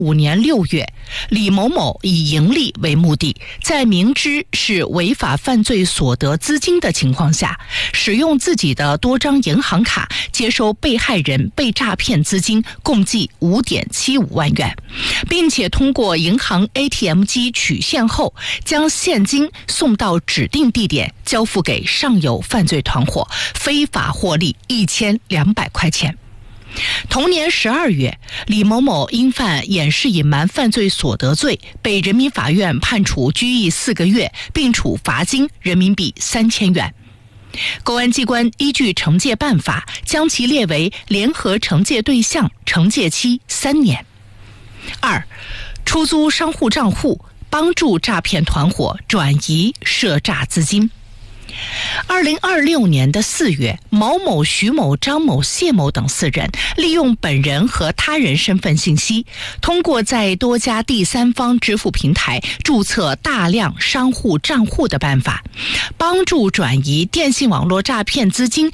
2015年6月，李某某以盈利为目的，在明知是违法犯罪所得资金的情况下，使用自己的多张银行卡接收被害人被诈骗资金共计5.75万元，并且通过银行 ATM 机取现后，将现金送到指定地点交付给上游犯罪团伙，非法获利1200块钱。同年12月，李某某因犯掩饰隐瞒犯罪所得罪，被人民法院判处拘役4个月，并处罚金人民币3000元。公安机关依据惩戒办法，将其列为联合惩戒对象，惩戒期3年。2、出租商户账户，帮助诈骗团伙转移涉诈资金。2026年的4月，毛某、徐某、张某、谢某等4人利用本人和他人身份信息，通过在多家第三方支付平台注册大量商户账户的办法，帮助转移电信网络诈骗资金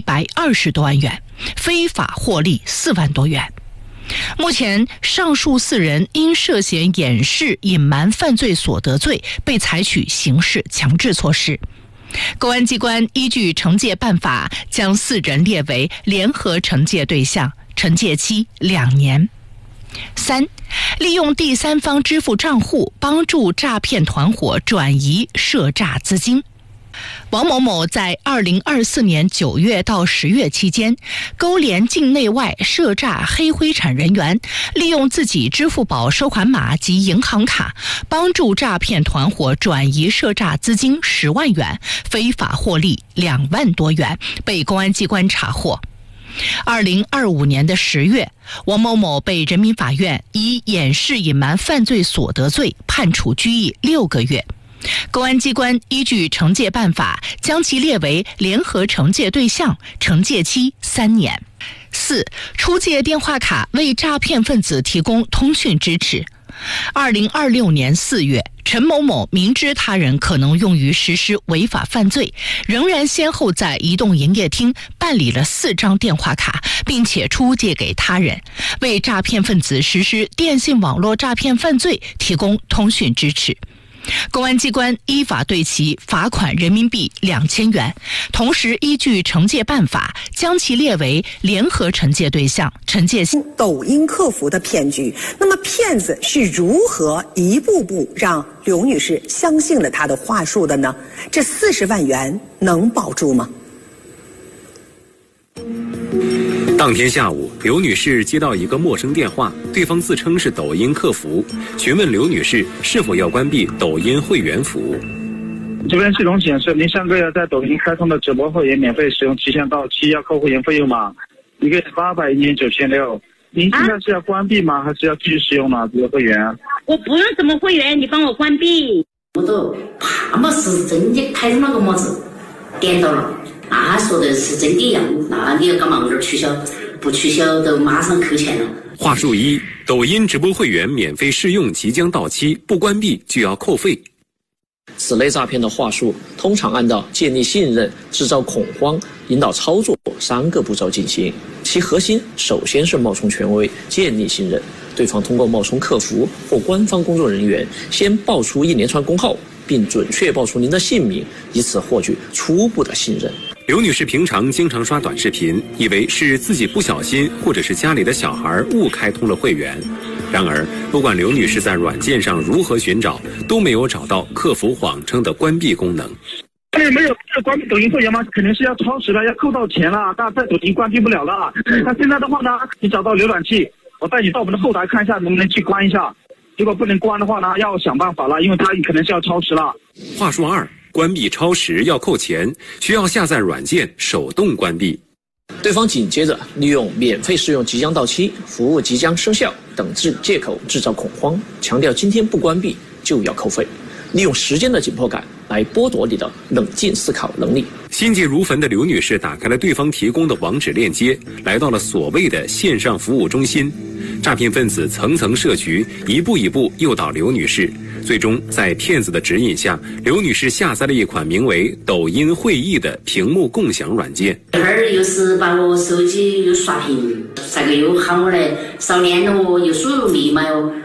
120多万元，非法获利4万多元。目前，上述4人因涉嫌掩饰隐瞒犯罪所得罪，被采取刑事强制措施。公安机关依据惩戒办法，将4人列为联合惩戒对象，惩戒期2年。3、利用第三方支付账户帮助诈骗团伙转移涉诈资金。王某某在2024年9月到10月期间，勾连境内外涉诈黑灰产人员，利用自己支付宝收款码及银行卡，帮助诈骗团伙转移涉诈资金10万元，非法获利2万多元，被公安机关查获。2025年的10月，王某某被人民法院以掩饰隐瞒犯罪所得罪判处拘役6个月。公安机关依据惩戒办法，将其列为联合惩戒对象，惩戒期3年。4、出借电话卡为诈骗分子提供通讯支持。2026年4月，陈某某明知他人可能用于实施违法犯罪，仍然先后在移动营业厅办理了4张电话卡，并且出借给他人，为诈骗分子实施电信网络诈骗犯罪提供通讯支持。公安机关依法对其罚款人民币2000元，同时依据惩戒办法，将其列为联合惩戒对象，惩戒抖音客服的骗局。那么骗子是如何一步步让刘女士相信了他的话术的呢？这40万元能保住吗？ 当天下午，刘女士接到一个陌生电话，对方自称是抖音客服，询问刘女士是否要关闭抖音会员服务。 这边系统显示，您上个月在抖音开通的直播会员免费使用期限到期，要扣会员费用吗？1个月819.6。您现在是要关闭吗？还是要继续使用呢？这个会员？ 我不用什么会员，你帮我关闭。 我都怕么是真的开通了个么子，点到了。那说的是真的呀，那你要干嘛我这取消？不取消都马上扣钱了。 话术1：抖音直播会员免费试用即将到期，不关闭就要扣费。 此类诈骗的话术通常按照建立信任、制造恐慌、引导操作3个步骤进行。其核心首先是冒充权威，建立信任。对方通过冒充客服或官方工作人员，先报出一连串公号，并准确报出您的姓名，以此获取初步的信任。 刘女士平常经常刷短视频，以为是自己不小心或者是家里的小孩误开通了会员。然而，不管刘女士在软件上如何寻找，都没有找到客服谎称的关闭功能。 没有关闭抖音会员吗？肯定是要超时了，要扣到钱了，那在抖音关闭不了了。那现在的话呢，你找到浏览器，我带你到我们的后台看一下能不能去关一下。如果不能关的话呢，要想办法了，因为它可能是要超时了。 话术2：关闭超时要扣钱，需要下载软件手动关闭。 对方紧接着利用免费试用即将到期、服务即将生效等借口制造恐慌，强调今天不关闭就要扣费，利用时间的紧迫感来剥夺你的冷静思考能力。 心急如焚的刘女士打开了对方提供的网址链接，来到了所谓的线上服务中心。诈骗分子层层设局，一步一步诱导刘女士，最终在骗子的指引下，刘女士下载了一款名为抖音会议的屏幕共享软件。 这会儿又是把我手机又刷屏， 啥个又喊我来扫脸咯，又输入密码哟。